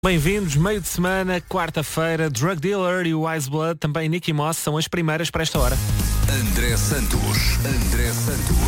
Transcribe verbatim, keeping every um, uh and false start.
Bem-vindos, meio de semana, quarta-feira, Drug Dealer e o Wise Blood, também Nicky Moss, são as primeiras para esta hora. André Santos, André Santos,